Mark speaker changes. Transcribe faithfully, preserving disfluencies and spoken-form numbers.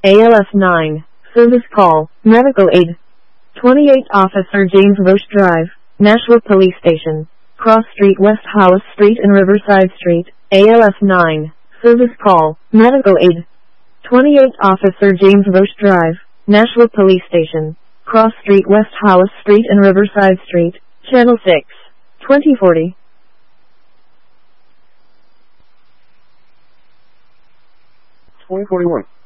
Speaker 1: A L S nine. Service call. Medical aid. twenty-eight Officer James Roche Drive, Nashville Police Station. Cross Street, West Hollis Street and Riverside Street. A L S nine. Service call. Medical aid. twenty-eight Officer James Roche Drive, Nashville Police Station. Cross Street, West Hollis Street and Riverside Street. Channel six. twenty forty.
Speaker 2: twenty forty-one.